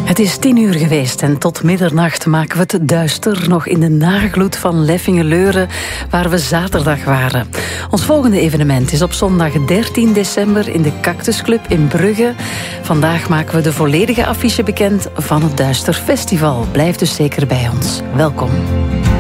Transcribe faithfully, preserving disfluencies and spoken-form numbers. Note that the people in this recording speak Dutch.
Het is tien uur geweest en tot middernacht maken we het duister nog in de nagloed van Leffingeleuren, waar we zaterdag waren. Ons volgende evenement is op zondag dertien december in de Cactus Club in Brugge. Vandaag maken we de volledige affiche bekend van het Duister Festival. Blijf dus zeker bij ons. Welkom.